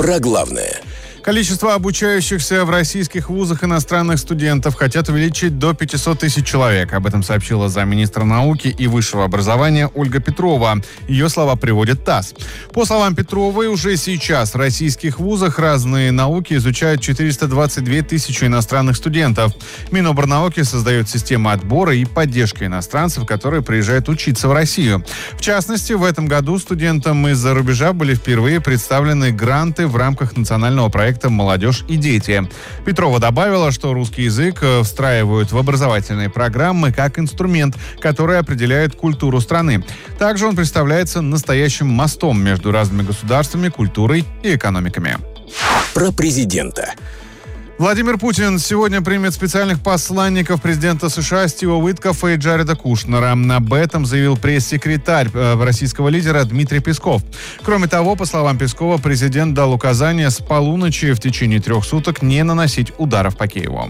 Про главное. Количество обучающихся в российских вузах иностранных студентов хотят увеличить до 500 тысяч человек. Об этом сообщила замминистра науки и высшего образования Ольга Петрова. Ее слова приводит ТАСС. По словам Петровой, уже сейчас в российских вузах разные науки изучают 422 тысячи иностранных студентов. Минобрнауки создает систему отбора и поддержки иностранцев, которые приезжают учиться в Россию. В частности, в этом году студентам из-за рубежа были впервые представлены гранты в рамках национального проекта «Молодежь и дети». Петрова добавила, что русский язык встраивают в образовательные программы как инструмент, который определяет культуру страны. Также он представляется настоящим мостом между разными государствами, культурой и экономиками. Про президента. Владимир Путин сегодня примет специальных посланников президента США Стива Уиткоффа и Джареда Кушнера. Об этом заявил пресс-секретарь российского лидера Дмитрий Песков. Кроме того, по словам Пескова, президент дал указание с полуночи в течение 3 суток не наносить ударов по Киеву.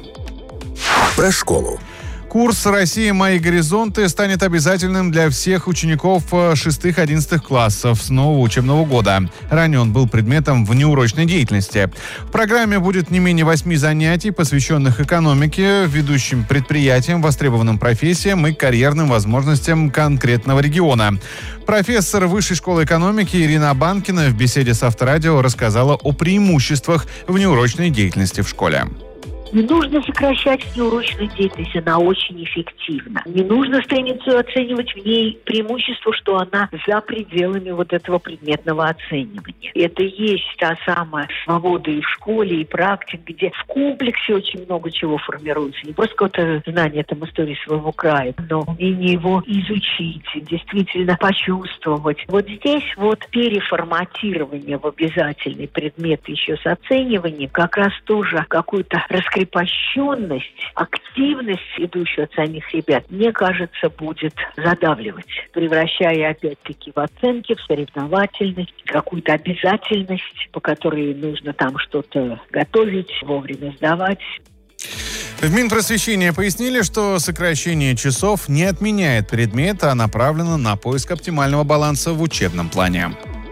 Про школу. Курс «Россия. Мои горизонты» станет обязательным для всех учеников 6-11 классов с нового учебного года. Ранее он был предметом внеурочной деятельности. В программе будет не менее 8 занятий, посвященных экономике, ведущим предприятиям, востребованным профессиям и карьерным возможностям конкретного региона. Профессор Высшей школы экономики Ирина Банкина в беседе с Авторадио рассказала о преимуществах внеурочной деятельности в школе. Не нужно сокращать внеурочную деятельность, она очень эффективна. Не нужно стремиться оценивать в ней преимущество, что она за пределами вот этого предметного оценивания. Это и есть та самая свобода и в школе, и практик, где в комплексе очень много чего формируется. Не просто какое-то знание там истории своего края, но умение его изучить, действительно почувствовать. Вот здесь вот переформатирование в обязательный предмет еще с оцениванием как раз тоже какую-то раскрепощенность, активность, идущую от самих ребят, мне кажется, будет задавливать, превращая опять-таки в оценки, в соревновательность, какую-то обязательность, по которой нужно там что-то готовить, вовремя сдавать. В Минпросвещения пояснили, что сокращение часов не отменяет предмет, а направлено на поиск оптимального баланса в учебном плане.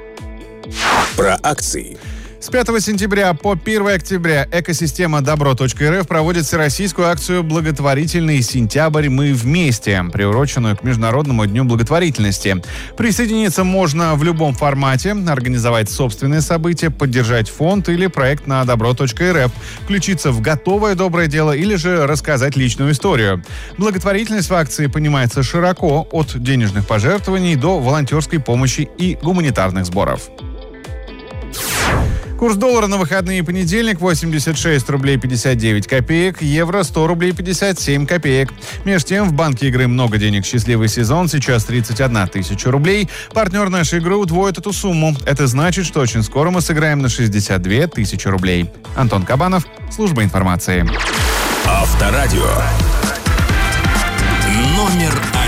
Про акции. С 5 сентября по 1 октября экосистема Добро.рф проводит всероссийскую акцию «Благотворительный сентябрь. Мы вместе», приуроченную к Международному дню благотворительности. Присоединиться можно в любом формате, организовать собственные события, поддержать фонд или проект на Добро.рф, включиться в готовое доброе дело или же рассказать личную историю. Благотворительность в акции понимается широко, от денежных пожертвований до волонтерской помощи и гуманитарных сборов. Курс доллара на выходные и понедельник 86 рублей 59 копеек, евро 100 рублей 57 копеек. Между тем, в банке игры «Много денег. Счастливый сезон» сейчас 31 тысяча рублей. Партнер нашей игры удвоит эту сумму. Это значит, что очень скоро мы сыграем на 62 тысячи рублей. Антон Кабанов, служба информации. Авторадио. Номер 1.